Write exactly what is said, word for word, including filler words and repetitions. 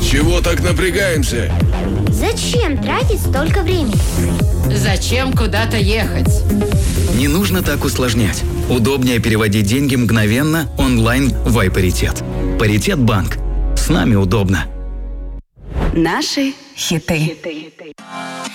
Чего так напрягаемся? Зачем тратить столько времени? Зачем куда-то ехать? Не нужно так усложнять. Удобнее переводить деньги мгновенно онлайн в iParitet. Паритет банк. С нами удобно. Наши хиты.